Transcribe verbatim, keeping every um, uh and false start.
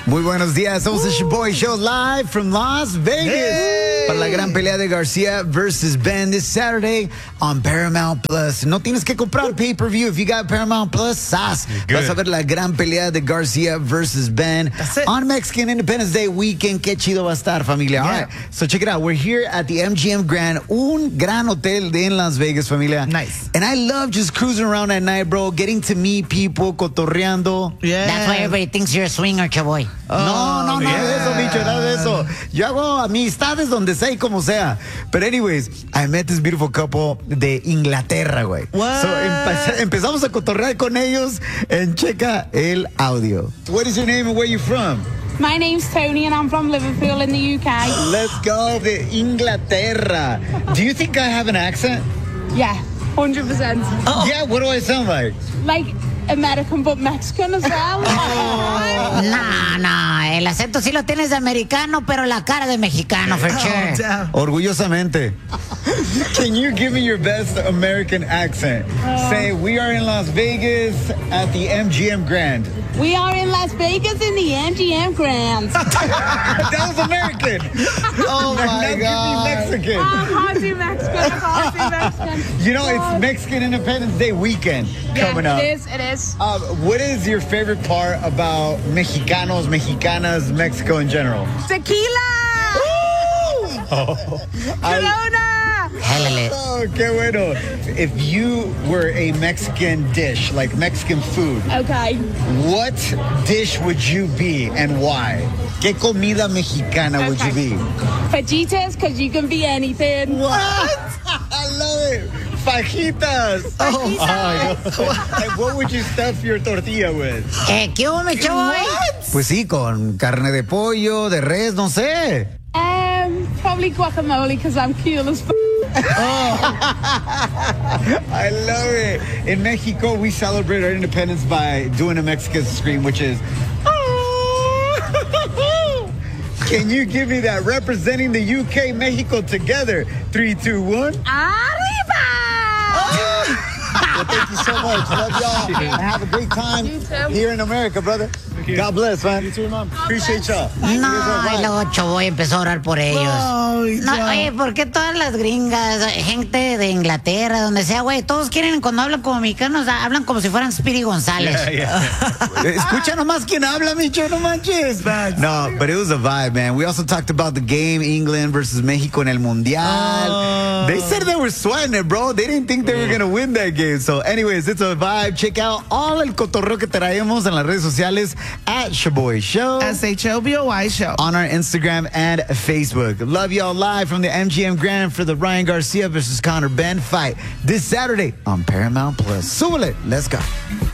Muy buenos días, somos el Shaboy Show live from Las Vegas hey. para la gran pelea de Garcia versus Ben this Saturday on Paramount Plus. No tienes que comprar pay-per-view if you got Paramount Plus. Sas. Vas a ver la gran pelea de Garcia versus Ben on Mexican Independence Day weekend. Qué chido va a estar, familia. Yeah. All right, so check it out. We're here at the M G M Grand, un gran hotel de en Las Vegas, familia. Nice. And I love just cruising around at night, bro, getting to meet people, cotorreando. Yeah. That's why everybody thinks you're a swinger, Chaboy. Oh, no, no, nada yeah. de eso, bicho, nada de eso. Yo hago amistades donde sea y como sea. But anyways, I met this beautiful couple de Inglaterra, güey. What? So empe- empezamos a cotorrear con ellos and checa el audio. What is your name and where you from? My name's Tony and I'm from Liverpool in the U K. Let's go de Inglaterra. Do you think I have an accent? Yeah, one hundred percent. Oh. Yeah, what do I sound like? Like American but Mexican as well. Oh. No, no, el acento sí lo tienes de americano, pero la cara de mexicano, for sure. Oh, orgullosamente. Can you give me your best American accent? Uh, Say, we are in Las Vegas at the M G M Grand. We are in Las Vegas in the M G M Grand. That was American. Oh, my now God. Give me Mexican. I can't do Mexican. I can't do Mexican. You know, God. It's Mexican Independence Day weekend yeah, coming up. It is, it is. Uh, what is your favorite part about Mexicanos, Mexicanas, Mexico in general? Tequila! Oh, Corona! Oh, qué bueno. If you were a Mexican dish, like Mexican food, okay, what dish would you be and why? ¿Qué comida mexicana okay. would you be? Fajitas, because you can be anything. What? I love it. Fajitas. Fajitas. Oh, and what would you stuff your tortilla with? Eh, ¿Qué hubo, mi chavo? Pues sí, con carne de pollo, de res, no sé. Um, probably guacamole, because I'm cool as f***. Oh. I love it. In Mexico, we celebrate our independence by doing a Mexican scream, which is oh. Can you give me that representing the U K, Mexico together? Three, two, one. Arriba! Oh. Well, thank you so much. Love y'all. And have a great time here in America, brother. God bless, man. You too, Mom. Appreciate y'all. No, y luego Choboy empezó a orar por ellos. Oh, no, oye, ¿por qué todas las gringas, gente de Inglaterra, donde sea, güey, todos quieren, cuando hablan como mexicanos, hablan como si fueran Speedy González? Yeah, yeah. Escucha nomás quién habla, Micho, no manches. No, but it was a vibe, man. We also talked about the game, England versus Mexico en el Mundial. Oh. They said they were sweating it, bro. They didn't think they were going to win that game. So anyways, it's a vibe. Check out all el cotorreo que traemos en las redes sociales at Shaboy Show. S H O B O Y Show. On our Instagram and Facebook. Love y'all live from the M G M Grand for the Ryan Garcia versus Conor Ben fight this Saturday on Paramount Plus. Súbele. Let's go.